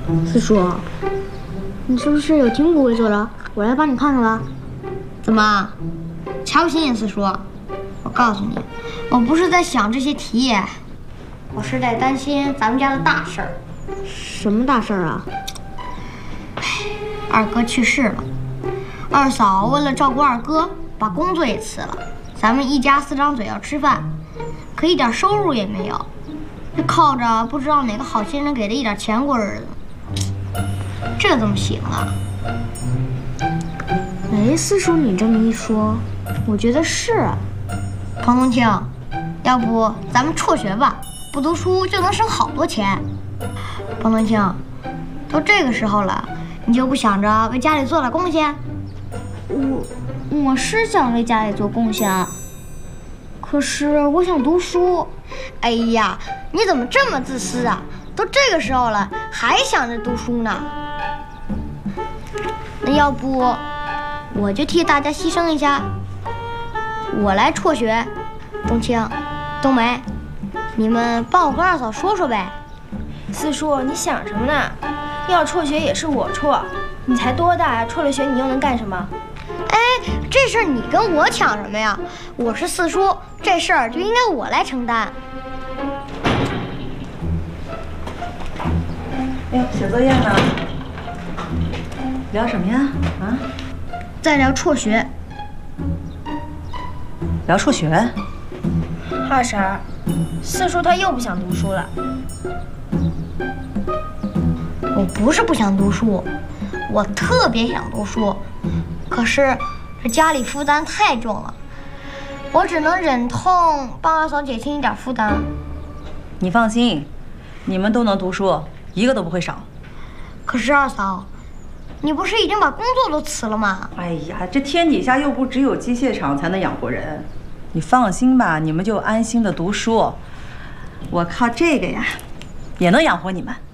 四叔，你是不是有题目不会做了？我来帮你看看吧。 怎么，瞧不起你四叔？我告诉你，我不是在想这些题，我是在担心咱们家的大事儿。 什么大事儿啊？ 二哥去世了，二嫂为了照顾二哥，把工作也辞了。咱们一家4张嘴要吃饭，可一点收入也没有，就靠着不知道哪个好心人给的一点钱过日子。这怎么行啊？ 哎，四叔，你这么一说，我觉得是啊。 彭冬青，要不咱们辍学吧？不读书就能省好多钱。彭冬青，都这个时候了，你就不想着为家里做点贡献？ 我是想为家里做贡献，可是我想读书。 哎呀，你怎么这么自私啊？都这个时候了，还想着读书呢？那要不我就替大家牺牲一下，我来辍学。冬青、冬梅，你们帮我跟二嫂说说呗。 四叔，你想什么呢？要辍学也是我辍，你才多大呀？辍了学你又能干什么？ 哎，这事儿你跟我抢什么呀？我是四叔，这事儿就应该我来承担。 哎呦，写作业呢？聊什么呀？啊？ 再聊辍学。 聊辍学？ 二婶儿，四叔他又不想读书了。 我不是不想读书，我特别想读书，可是这家里负担太重了，我只能忍痛帮二嫂减轻一点负担。 你放心，你们都能读书，一个都不会少。 可是二嫂，你不是已经把工作都辞了吗？ 哎呀，这天底下又不只有机械厂才能养活人，你放心吧，你们就安心的读书，我靠这个呀，也能养活你们。